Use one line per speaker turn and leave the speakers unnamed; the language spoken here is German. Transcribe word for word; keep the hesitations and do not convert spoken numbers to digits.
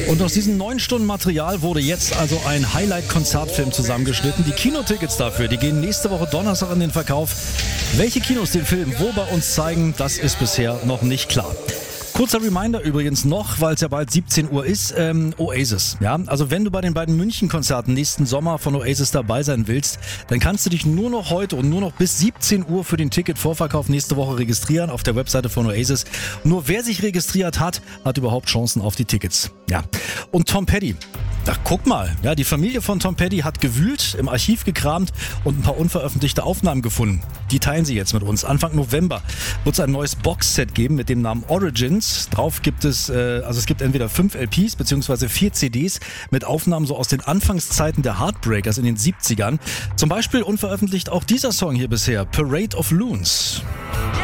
Und aus diesem neun Stunden Material wurde jetzt also ein Highlight-Konzertfilm zusammengeschnitten. Die Kinotickets dafür, die gehen nächste Woche Donnerstag in den Verkauf. Welche Kinos den Film wo bei uns zeigen, das ist bisher noch nicht klar. Kurzer Reminder übrigens noch, weil es ja bald siebzehn Uhr ist, ähm, Oasis. Ja? Also wenn du bei den beiden München-Konzerten nächsten Sommer von Oasis dabei sein willst, dann kannst du dich nur noch heute und nur noch bis siebzehn Uhr für den Ticketvorverkauf nächste Woche registrieren auf der Webseite von Oasis. Nur wer sich registriert hat, hat überhaupt Chancen auf die Tickets. Ja. Und Tom Petty. Ach, guck mal, ja, die Familie von Tom Petty hat gewühlt, im Archiv gekramt und ein paar unveröffentlichte Aufnahmen gefunden. Die teilen sie jetzt mit uns. Anfang November wird es ein neues Boxset geben mit dem Namen Origins. Drauf gibt es, äh, also es gibt entweder fünf L Ps bzw. vier C Ds mit Aufnahmen so aus den Anfangszeiten der Heartbreakers in den siebzigern. Zum Beispiel unveröffentlicht auch dieser Song hier bisher, Parade of Loons.